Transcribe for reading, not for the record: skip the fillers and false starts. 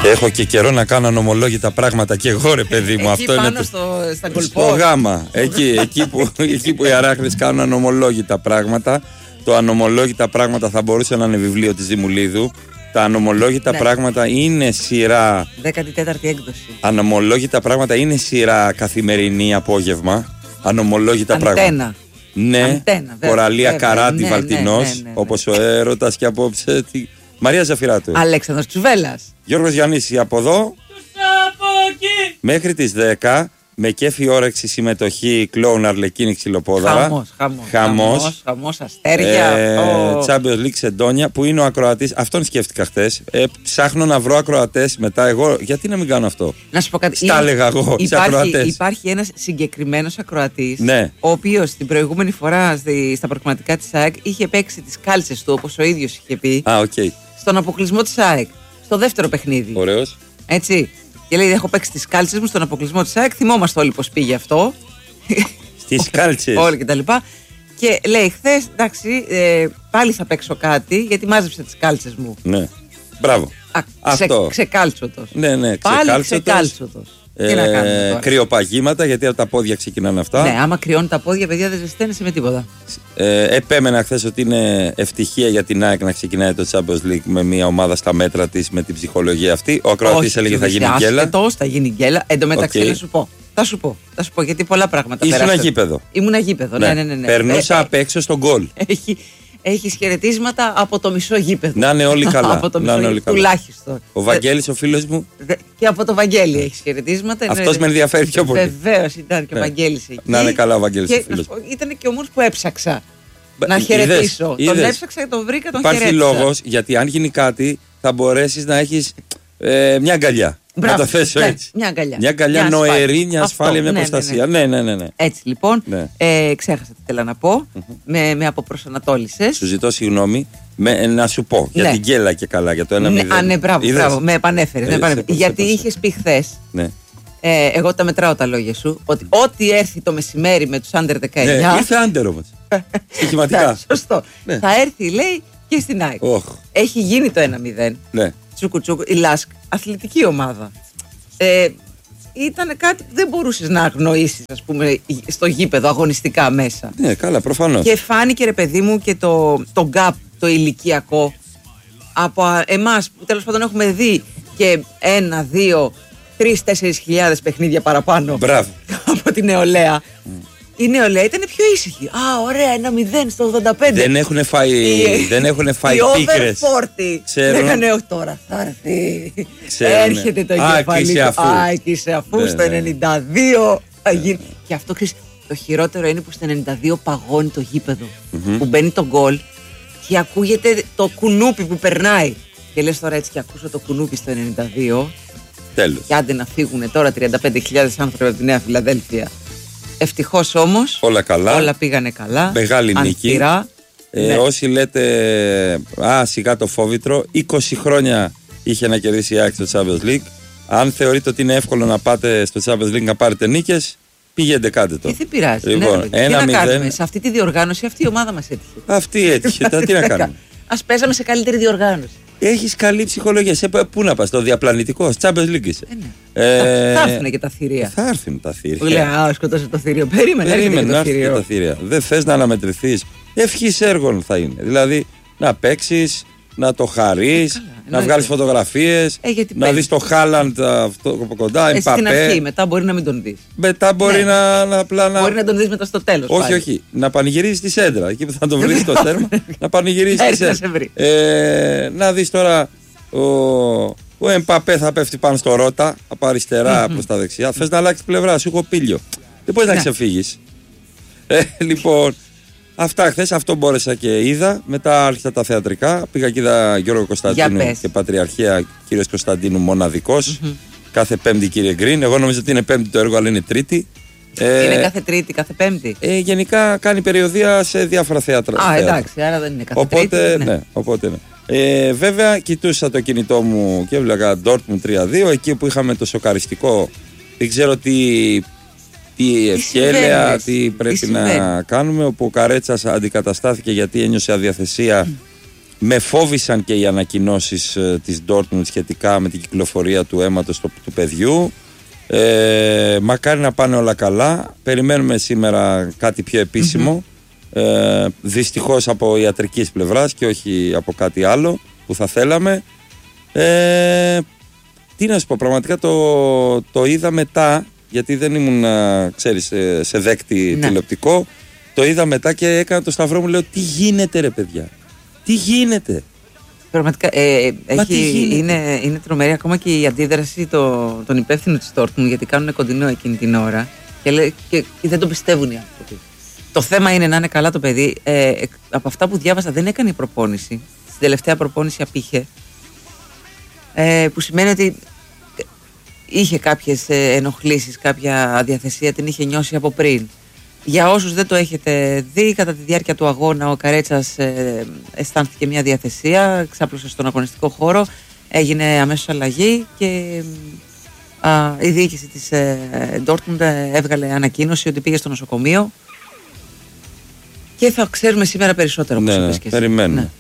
Έχω και καιρό να κάνω ανομολόγητα πράγματα και εγώ, ρε παιδί μου. Εκεί αυτό πάνω είναι στα κολπό. στο γάμα. Εκεί που οι αράχνες κάνουν ανομολόγητα πράγματα. Το ανομολόγητα πράγματα θα μπορούσε να είναι βιβλίο της Δημουλίδου. Τα ανομολόγητα πράγματα είναι σειρά. 14η έκδοση. Ανομολόγητα πράγματα είναι σειρά καθημερινή απόγευμα. Ανομολόγητα πράγματα. Ναι, Κοραλία Καράτη Βαλτινός, όπως ο έρωτας και απόψε. Μαρία Ζαφυράτου. Αλέξανδρος Τσουβέλλας. Γιώργος Γιαννής από εδώ. Μέχρι τις 10. Με κέφι, όρεξη, συμμετοχή, κλόουν, αρλεκίνη, ξυλοπόδαρα. Χαμός. Αστέρια. Champions League Σεντόνια, που είναι ο ακροατής. Αυτόν σκέφτηκα χτες. Ψάχνω να βρω ακροατές μετά. Εγώ, γιατί να μην κάνω αυτό. Να σου πω κάτι. Στα έλεγα εγώ. Υπάρχει ένας συγκεκριμένος ακροατής. Ναι. Ο οποίος την προηγούμενη φορά στα προκριματικά της ΑΕΚ είχε παίξει τις κάλτσες του, όπως ο ίδιος είχε πει. Στον αποκλεισμό της ΑΕΚ. Στο δεύτερο παιχνίδι. Ωραίος. Έτσι. Και λέει: έχω παίξει τις κάλτσες μου στον αποκλεισμό της ΑΕΚ. Θυμόμαστε όλοι πώς πήγε αυτό. Στις κάλτσες. Όλοι και τα λοιπά. Και λέει: χθες, εντάξει, πάλι θα παίξω κάτι γιατί μάζεψε τις κάλτσες μου. Ναι. Μπράβο. Ξεκάλτσοτος. Ναι, πάλι ξεκάλτσοτος. Τι να κάνουμε τώρα. Κρυοπαγήματα, γιατί από τα πόδια ξεκινάνε αυτά. Ναι, άμα κρυώνει τα πόδια, παιδιά, δεν ζεσταίνεσαι με τίποτα. Επέμενα χθες ότι είναι ευτυχία για την ΑΕΚ να ξεκινάει το Champions League με μια ομάδα στα μέτρα της, με την ψυχολογία αυτή. Ο ακροατής έλεγε θα γίνει γκέλα. Θα γίνει γκέλα. Εν τω μεταξύ, να σου πω. Θα σου πω γιατί πολλά πράγματα ήσουν γήπεδο. Ήμουν γήπεδο, ναι. Περνούσα απ' έξω στον γκολ. Έχει χαιρετίσματα από το μισό γήπεδο. Να είναι όλοι καλά. Από το μισό γήπεδο, τουλάχιστον. Ο Βαγγέλης, ο φίλος μου. Και από το Βαγγέλη έχει χαιρετίσματα. Αυτός με ενδιαφέρει πιο πολύ. Βεβαίως ήταν και ο Βαγγέλης εκεί. Να είναι καλά ο Βαγγέλης ο φίλος. Ήταν και ο μόνος που έψαξα να χαιρετήσω. Τον έψαξα, τον βρήκα, τον χαιρέτησα. Υπάρχει λόγος, γιατί αν γίνει κάτι θα μπορέσεις να έχεις μια αγκαλιά. Να το θέσω έτσι. Μια αγκαλιά. Μια αγκαλιά νοερή, μια ασφάλεια, μια προστασία. Ναι. Έτσι λοιπόν. Ξέχασα τι θέλω να πω. Με αποπροσανατόλισες. Σου ζητώ συγγνώμη. Να σου πω για την γκέλα και καλά, για το 1-0. Ναι, μπράβο. Με επανέφερες. Γιατί είχες πει χθες. Εγώ τα μετράω τα λόγια σου. Ότι ό,τι έρθει το μεσημέρι με τους under 19. Ήρθε under όμως. Στοιχηματικά. Σωστό. Θα έρθει, λέει, και στην ΑΕΚ. Έχει γίνει το 1-0. Ναι. Τσουκουτσούκου, η Λάσκ, αθλητική ομάδα. Ήταν κάτι που δεν μπορούσες να αγνοήσεις, ας πούμε, στο γήπεδο, αγωνιστικά μέσα. Ναι, καλά, προφανώς. Και φάνηκε, ρε παιδί μου, και το gap, το ηλικιακό, από εμάς που τέλος πάντων έχουμε δει και 1, 2, 3-4 χιλιάδες παιχνίδια παραπάνω. Μπράβο. Από την νεολαία. Η νεολαία ήταν πιο ήσυχη. Ωραία, 1-0 στο 85. Δεν έχουν φάει πίκρες. Λέγανε όχι τώρα, θα έρθει. Έρχεται το εγκεφαλικό. Άκησε αφού στο 92 θα γίνει. Και αυτό, ξέρεις, το χειρότερο είναι που στο 92 παγώνει το γήπεδο. Που μπαίνει το γκολ και ακούγεται το κουνούπι που περνάει. Και λες τώρα έτσι και ακούσω το κουνούπι στο 92. Τέλος. Και άντε να φύγουν τώρα 35.000 άνθρωποι από τη Νέα Φιλαδέλφια. Ευτυχώς όμως όλα πήγανε καλά. Μεγάλη νίκη. Όσοι λέτε σιγά το φόβητρο, 20 χρόνια είχε να κερδίσει η ΑΕΚ στο Champions League. Αν θεωρείτε ότι είναι εύκολο να πάτε στο Champions League να πάρετε νίκες, πηγαίνετε, κάντε το. Δεν πειράζει. Λοιπόν, τι να κάνουμε, σε αυτή τη διοργάνωση αυτή η ομάδα μας έτυχε. Αυτή έτυχε. Τι να κάνουμε. Ας παίζαμε σε καλύτερη διοργάνωση. Έχεις καλή ψυχολογία. Πού να πας, το διαπλανητικό, Champions League είσαι. Θα έρθουν και τα θηρία. Θα έρθουν τα θηρία. Που λέει, σκοτώσε το θηρίο. Περίμενε να έρθει και τα θηρία. Δεν θες να αναμετρηθείς. Ευχής έργων θα είναι. Δηλαδή να παίξεις, να το χαρείς, να βγάλεις φωτογραφίες, να δεις το Χάλαντ από κοντά, Εμπαπέ. Στην αρχή, μετά μπορεί να μην τον δεις. Μετά μπορεί Μπορεί να τον δεις μετά στο τέλος. Όχι. Να πανηγυρίζεις τη σέντρα. Εκεί που θα τον βρεις στο τέρμα, να πανηγυρίζεις τη σέντρα. Να δεις τώρα ο Εμπαπέ θα πέφτει πάνω στο Ρότα, από αριστερά προς τα δεξιά. Θες να αλλάξεις πλευρά, σου έχω πήλιο. Δεν μπορείς να ξεφύγεις. Λοιπόν. Αυτά χθες, αυτό μπόρεσα και είδα. Μετά άρχισα τα θεατρικά. Πήγα και είδα Γιώργο Κωνσταντίνου και Πατριαρχία κύριος Κωνσταντίνου μοναδικός. Κάθε Πέμπτη, κύριε Γκριν. Εγώ νομίζω ότι είναι Πέμπτη το έργο, αλλά είναι Τρίτη. Είναι κάθε Τρίτη, κάθε Πέμπτη. Γενικά κάνει περιοδεία σε διάφορα θέατρα. Εντάξει, άρα δεν είναι κάθε Τρίτη. Οπότε ναι. Βέβαια, κοιτούσα το κινητό μου και έβλεπα Dortmund 3-2. Εκεί που είχαμε το σοκαριστικό. Δεν ξέρω τι ευχέλεια, τι πρέπει να κάνουμε. Όπου ο Καρέτσας αντικαταστάθηκε γιατί ένιωσε αδιαθεσία Με φόβησαν και οι ανακοινώσεις της Dortmund σχετικά με την κυκλοφορία του αίματος του παιδιού. Μακάρι να πάνε όλα καλά. Περιμένουμε σήμερα κάτι πιο επίσημο. Δυστυχώς από ιατρικής πλευράς και όχι από κάτι άλλο που θα θέλαμε. Τι να σου πω, πραγματικά το είδα μετά, γιατί δεν ήμουν, ξέρεις, σε δέκτη τηλεοπτικό. Το είδα μετά και έκανα το σταυρό μου, λέω τι γίνεται ρε παιδιά, τι γίνεται. Πραγματικά είναι τρομερή ακόμα και η αντίδραση των υπεύθυνων της Dortmund, γιατί κάνουν κοντινό εκείνη την ώρα και δεν το πιστεύουν οι άνθρωποι. Το θέμα είναι να είναι καλά το παιδί. Από αυτά που διάβασα δεν έκανε προπόνηση. Στην τελευταία προπόνηση απήχε, που σημαίνει ότι είχε κάποιες ενοχλήσεις, κάποια αδιαθεσία, την είχε νιώσει από πριν. Για όσους δεν το έχετε δει, κατά τη διάρκεια του αγώνα ο Καρέτσας αισθάνθηκε μια διαθεσία, ξάπλωσε στον αγωνιστικό χώρο, έγινε αμέσως αλλαγή και η διοίκηση της Dortmund έβγαλε ανακοίνωση ότι πήγε στο νοσοκομείο και θα ξέρουμε σήμερα περισσότερο. Ναι, περιμένουμε. Ναι.